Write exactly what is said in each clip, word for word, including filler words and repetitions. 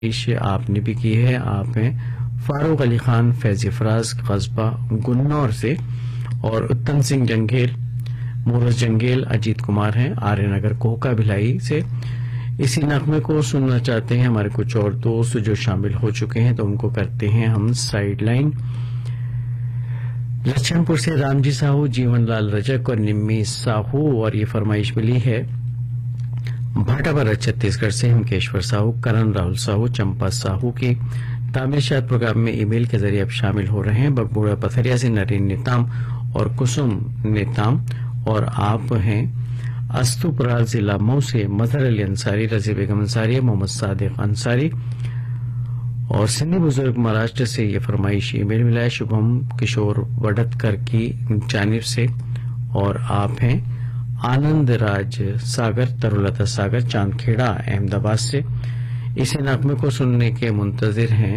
पेश आपने भी की है। आप हैं फारूक अली खान फैजी फराज कस्बा गुन्नौर से, और उत्तम सिंह जंगेल मोरस जंगेल अजीत कुमार हैं आर्यनगर कोहका भिलाई से। इसी नगमे को सुनना चाहते हैं हमारे कुछ और दोस्त जो शामिल हो चुके हैं, तो उनको करते हैं हम साइड लाइन। लच्छनपुर से रामजी साहू, जीवनलाल रजक और निम्मी साहू, और ये फरमाइश मिली है भाटापारा छत्तीसगढ़ से हिमकेश्वर साहू, करण राहुल साहू, चंपा साहू की तामीरशाद प्रोग्राम में ईमेल के जरिए अब शामिल हो रहे हैं। बगबूढ़ा पथरिया से नरीन नेताम और कुसुम नेताम, और आप हैं अस्तुपुराल जिला मऊ से मजहर अली अंसारी, रजी बेगम अंसारी, मोहम्मद सादिक अंसारी, और सिंधी बुजुर्ग महाराष्ट्र से ये फरमाइश ईमेल मिला है शुभम किशोर वडतकर की जानिब से, और आप हैं आनंद राज सागर तरुलता सागर चांदखेड़ा अहमदाबाद से। इसी नगमे को सुनने के मुंतजिर हैं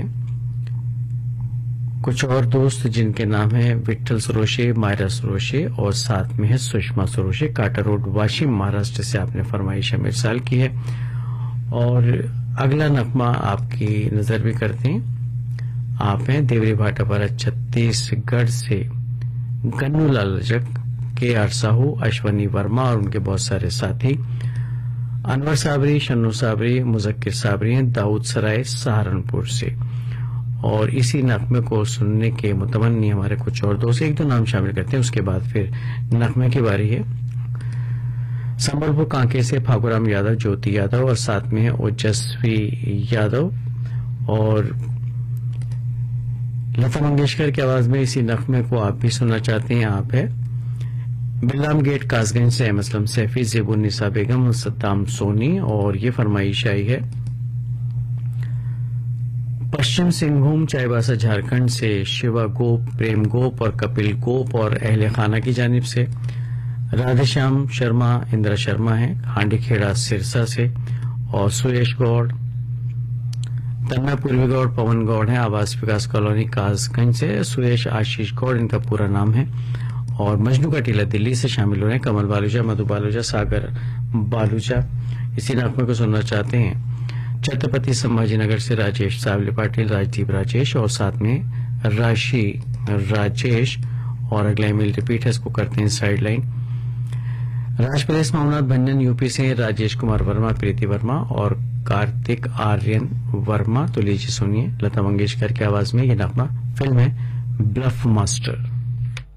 कुछ और दोस्त जिनके नाम है विट्ठल सरोशे, मायरा सरोशे, और साथ में है सुषमा सरोशे, काटा रोड वाशिम महाराष्ट्र से आपने फरमाइश मिर्साल की है। और अगला नगमा आपकी नजर भी करते हैं। आप हैं देवरी भाटापारा छत्तीसगढ़ से गन्नूलाल रजक, के आर साहू, अश्वनी वर्मा और उनके बहुत सारे साथी, अनवर साबरी, शन्नू साबरी, मुजक्किर साबरी हैं दाऊद सराय सहारनपुर से। और इसी नगमे को सुनने के मुतमन्नी हमारे कुछ और दोस्त, एक दो नाम शामिल करते हैं, उसके बाद फिर नगमे की बारी है। संबलपुर कांके से फागुराम यादव, ज्योति यादव, और साथ में है ओजस्वी यादव, और लता मंगेशकर की आवाज में इसी नगमे को आप भी सुनना चाहते हैं। आप है बिल्लाम गेट कासगंज से अहमद असलम सैफी, जेबुन निसा बेगम, सद्दाम सोनी, और ये फरमाइश आई है पश्चिम सिंहभूम चाईबासा झारखंड से शिवा गोप, प्रेम गोप और कपिल गोप और अहले खाना की जानिब से। राधेश्याम शर्मा, इंदिरा शर्मा है हांडीखेड़ा सिरसा से, और सुरेश गौड़, तन्ना पूर्वी गौड़, पवन गौड़ है आवास विकास कॉलोनी कासगंज से। सुरेश आशीष गौड़ इनका पूरा नाम है, और मजनू का टीला दिल्ली से शामिल हो रहे हैं। कमल बालूजा, मधु बालूजा, सागर बालूजा इसी नगमे को सुनना चाहते हैं। छत्रपति संभाजीनगर से राजेश सावली पाटिल, राजदीप राजेश, और साथ में राशि राजेश, और अगला ईमेल रिपीट है, इसको करते हैं साइड लाइन। राजप्रदेश मामनाथ भंजन यूपी से राजेश कुमार वर्मा, प्रीति वर्मा और कार्तिक आर्यन वर्मा। तो लीजिए सुनिए लता मंगेशकर की आवाज में ये नगमा, फिल्म है ब्लफ मास्टर।